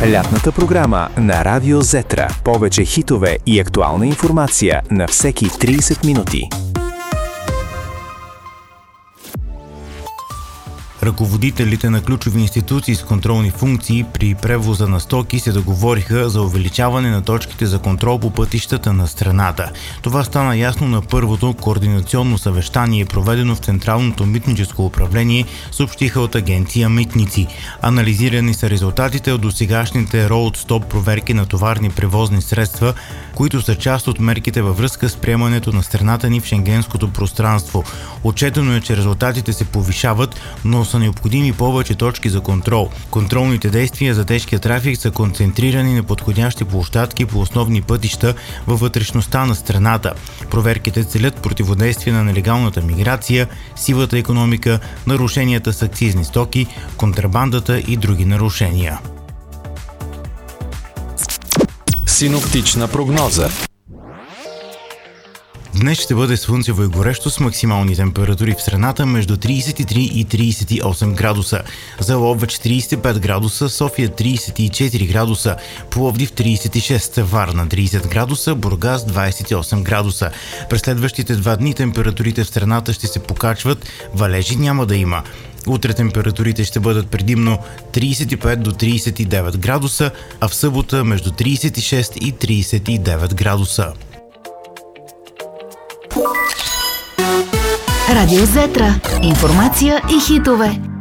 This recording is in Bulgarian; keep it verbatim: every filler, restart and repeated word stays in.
Лятната програма на Радио Зетра. Повече хитове и актуална информация на всеки трийсет минути. Ръководителите на ключови институции с контролни функции при превоза на стоки се договориха за увеличаване на точките за контрол по пътищата на страната. Това стана ясно на първото координационно съвещание, проведено в Централното митническо управление, съобщиха от агенция Митници. Анализирани са резултатите от досегашните роуд-стоп проверки на товарни превозни средства, които са част от мерките във връзка с приемането на страната ни в шенгенското пространство. Отчетено е, че резултатите се повишават, но са необходими повече точки за контрол. Контролните действия за тежкия трафик са концентрирани на подходящи площадки по основни пътища във вътрешността на страната. Проверките целят противодействие на нелегалната миграция, сивата икономика, нарушенията с акцизни стоки, контрабандата и други нарушения. Синоптична прогноза. Днес ще бъде слънчево и горещо с максимални температури в страната между трийсет и три и трийсет и осем градуса. За Ловеч трийсет и пет градуса, София трийсет и четири градуса, Пловдив трийсет и шест, Варна трийсет градуса, Бургас двайсет и осем градуса. През следващите два дни температурите в страната ще се покачват, валежи няма да има. Утре температурите ще бъдат предимно трийсет и пет до трийсет и девет градуса, а в събота между трийсет и шест и трийсет и девет градуса. Радио Зетра. Информация и хитове.